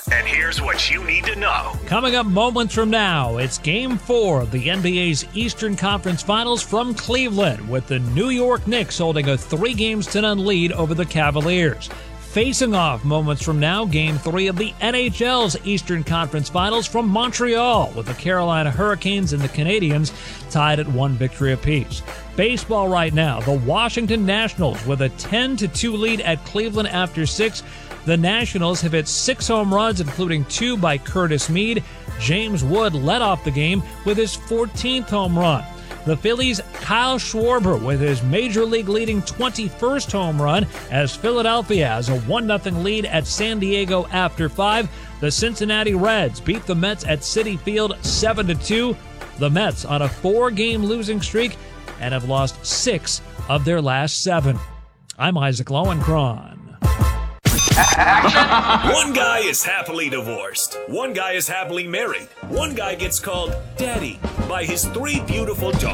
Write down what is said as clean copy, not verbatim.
And here's what you need to know. Coming up moments from now, it's Game 4 of the NBA's Eastern Conference Finals from Cleveland, with the New York Knicks holding a 3-0 lead over the Cavaliers. Facing off moments from now, Game 3 of the NHL's Eastern Conference Finals from Montreal, with the Carolina Hurricanes and the Canadiens tied at 1 victory apiece. Baseball right now, the Washington Nationals with a 10-2 lead at Cleveland after 6. The Nationals have hit 6 home runs, including 2 by Curtis Mead. James Wood led off the game with his 14th home run. The Phillies' Kyle Schwarber with his Major League leading 21st home run, as Philadelphia has a 1-0 lead at San Diego after 5. The Cincinnati Reds beat the Mets at Citi Field 7-2. The Mets on a 4-game losing streak and have lost 6 of their last 7. I'm Isaac Lowenkron. One guy is happily divorced. One guy is happily married. One guy gets called daddy by his 3 beautiful daughters.